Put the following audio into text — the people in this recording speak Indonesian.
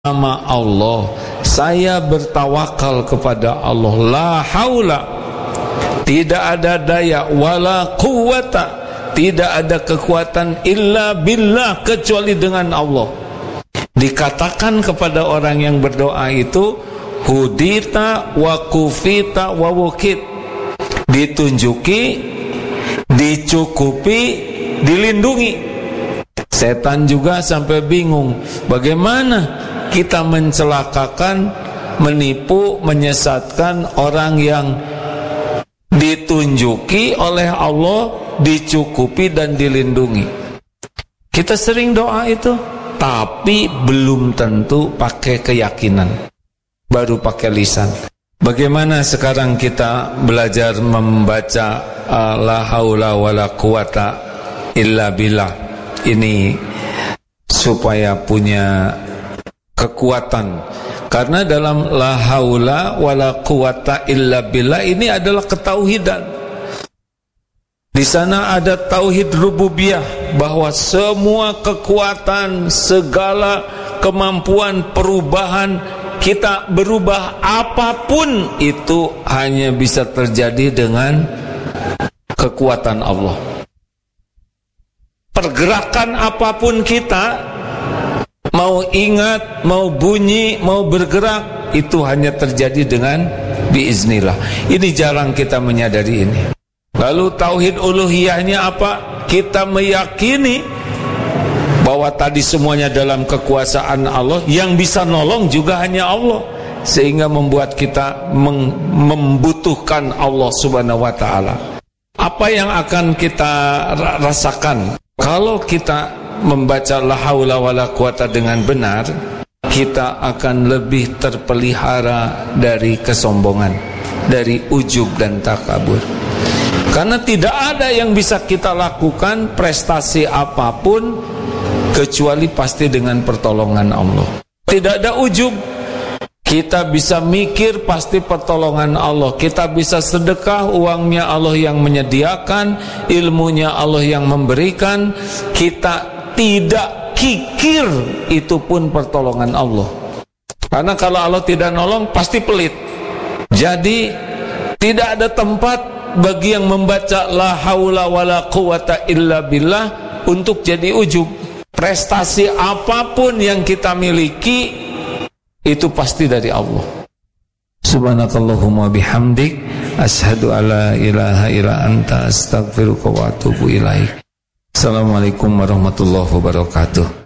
nama Allah, saya bertawakal kepada Allah. La haula, tidak ada daya, wala quwwata, tidak ada kekuatan, illa billah, kecuali dengan Allah. Dikatakan kepada orang yang berdoa itu, hudita wa kufita wa wukit, ditunjuki, dicukupi, dilindungi. Setan juga sampai bingung, bagaimana kita mencelakakan, menipu, menyesatkan orang yang ditunjuki oleh Allah, dicukupi dan dilindungi. Kita sering doa itu, tapi belum tentu pakai keyakinan, baru pakai lisan. Bagaimana sekarang kita belajar membaca la haula wala quwata illa billah ini supaya punya kekuatan, karena dalam la haula wala quwata illa billah ini adalah ketauhidan. Di sana ada tauhid rububiyah, bahwa semua kekuatan, segala kemampuan perubahan kita berubah apapun itu hanya bisa terjadi dengan kekuatan Allah. Pergerakan apapun kita, mau ingat, mau bunyi, mau bergerak, itu hanya terjadi dengan biiznillah. Ini jarang kita menyadari ini. Lalu tauhid uluhiyahnya apa? Kita meyakini bahwa tadi semuanya dalam kekuasaan Allah, yang bisa nolong juga hanya Allah, sehingga membuat kita membutuhkan Allah Subhanahu wa taala. Apa yang akan kita rasakan kalau kita membaca la haula wala quwata dengan benar? Kita akan lebih terpelihara dari kesombongan, dari ujub dan takabur. Karena tidak ada yang bisa kita lakukan prestasi apapun kecuali pasti dengan pertolongan Allah. Tidak ada ujub. Kita bisa mikir pasti pertolongan Allah. Kita bisa sedekah, uangnya Allah yang menyediakan, ilmunya Allah yang memberikan. Kita tidak kikir, itu pun pertolongan Allah. Karena kalau Allah tidak nolong pasti pelit. Jadi tidak ada tempat bagi yang membaca la haula wala quwata illa billah untuk jadi ujub. Prestasi apapun yang kita miliki itu pasti dari Allah. Subhanakallahumma bihamdik, asyhadu alla ilaha illa anta, astaghfiruka wa atubu ilaik. Assalamualaikum warahmatullahi wabarakatuh.